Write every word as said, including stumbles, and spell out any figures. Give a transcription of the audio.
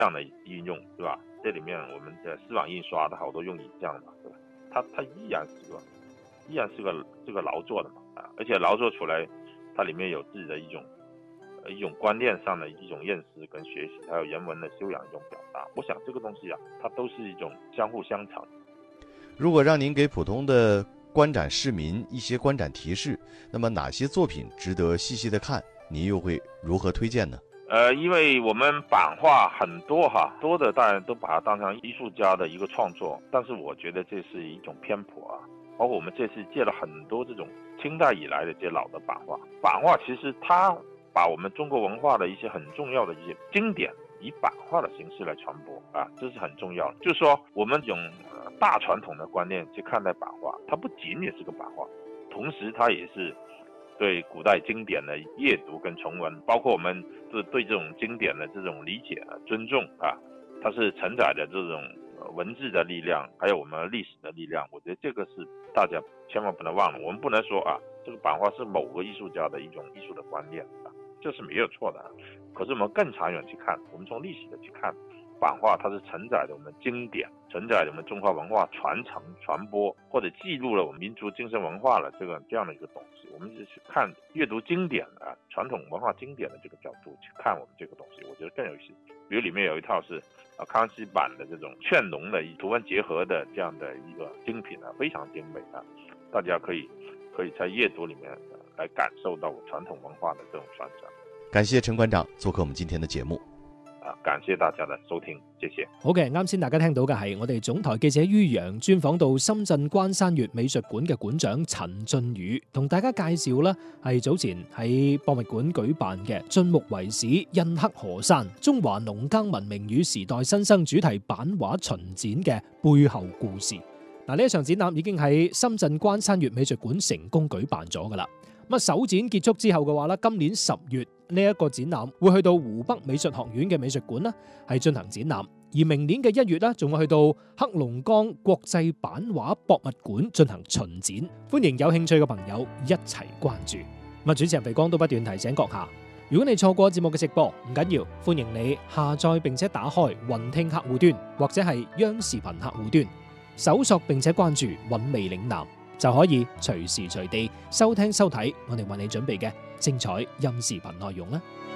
像的运用，对吧？这里面我们的丝网印刷的好多用影像嘛，对吧？它它依然是个依然是个这个劳作的嘛啊，而且劳作出来，它里面有自己的一种一种观念上的一种认识跟学习，还有人文的修养一种表达。我想这个东西啊，它都是一种相互相成。 如果让您给普通的观展市民一些观展提示，那么哪些作品值得细细的看？您又会如何推荐呢？ 呃，因为我们版画很多哈，多的当然都把它当成艺术家的一个创作，但是我觉得这是一种偏颇啊。包括我们这次借了很多这种清代以来的这些老的版画，版画其实它把我们中国文化的一些很重要的一些经典以版画的形式来传播啊，这是很重要的。就是说，我们用大传统的观念去看待版画，它不仅仅是个版画，同时它也是对古代经典的阅读跟重温，包括我们对对这种经典的这种理解、尊重啊，它是承载着这种文字的力量，还有我们历史的力量。我觉得这个是大家千万不能忘了。我们不能说啊，这个版画是某个艺术家的一种艺术的观念啊，这是没有错的。可是我们更长远去看，我们从历史的去看，版画它是承载着我们经典，承载着我们中华文化传承、传播，或者记录了我们民族精神文化的这个这样的一个东西。我们是去看阅读经典啊，传统文化经典的这个角度去看我们这个东西，我觉得更有意思。比如里面有一套是啊康熙版的这种劝农的图文结合的这样的一个精品啊，非常精美啊，大家可以可以在阅读里面、呃、来感受到传统文化的这种传承。 感謝陳館長做客我們今天的節目。 啊，感謝大家的收聽，謝謝。 好嘅，啱先大家聽到嘅係我哋總台記者于洋專訪到深圳關山月美術館嘅館長陳俊宇，同大家介紹啦係早前喺博物館舉辦嘅晉穆遺址印刻河山中華農耕文明與時代新生主題版畫巡展嘅背後故事。嗱，呢一場展覽已經喺深圳關山月美術館成功舉辦咗噶啦。咁首展結束之後嘅話咧，今年十月呢一個展覽會去到湖北美術學院嘅美術館啦，係進行展覽。而明年嘅一月咧，仲會去到黑龍江國際版畫博物館進行巡展。歡迎有興趣嘅朋友一齊關注。咁主持人肥光都不斷提醒閣下，如果你錯過節目嘅直播，唔緊要，歡迎你下載並且打開雲聽客戶端或者係央視頻客戶端，搜索並且關注韻味嶺南，就可以隨時隨地收聽收睇我哋為你準備嘅精彩音視頻內容啦。